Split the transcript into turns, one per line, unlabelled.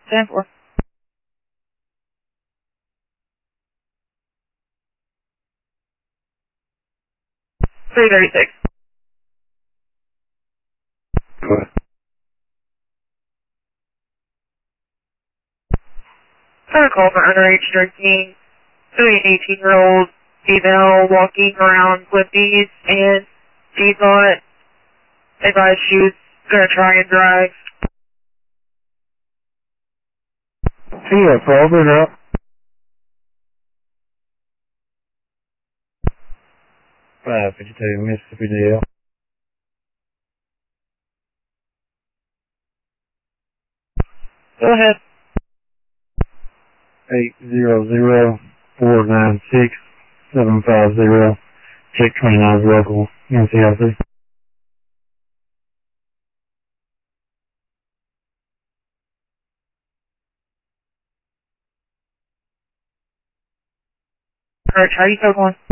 10-4. 336.
Go ahead.
I have a call for underage drinking. 18-year-old female walking around Clifties, and she thought she was going to try and drive.
See ya, Crawford up. 552 Mississippi DL.
Go ahead.
800-496-750. Check 29's local NCIC.
Alright, how you still going?